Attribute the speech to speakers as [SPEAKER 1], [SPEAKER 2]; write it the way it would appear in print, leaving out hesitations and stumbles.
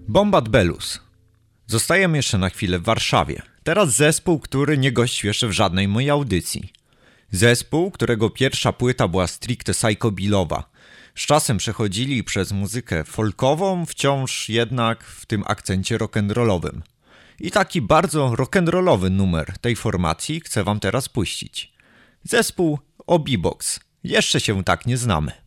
[SPEAKER 1] Bombat Belus. Zostajemy jeszcze na chwilę w Warszawie. Teraz zespół, który nie gościł jeszcze w żadnej mojej audycji. Zespół, którego pierwsza płyta była stricte psychobillowa. Z czasem przechodzili przez muzykę folkową, wciąż jednak w tym akcencie rock'n'rollowym. I taki bardzo rock'n'rollowy numer tej formacji chcę wam teraz puścić. Zespół Obibox. Jeszcze się tak nie znamy.